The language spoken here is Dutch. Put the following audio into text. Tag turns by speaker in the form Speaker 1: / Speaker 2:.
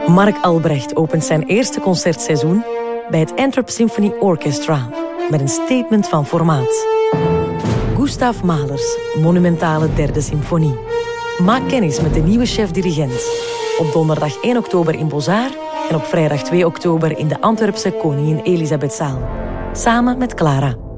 Speaker 1: Marc Albrecht opent zijn eerste concertseizoen bij het Antwerp Symphony Orchestra met een statement van formaat. Gustav Mahlers monumentale derde symfonie. Maak kennis met de nieuwe chef-dirigent. Op donderdag 1 oktober in Bozar en op vrijdag 2 oktober in de Antwerpse Koningin Elisabethzaal. Samen met Clara.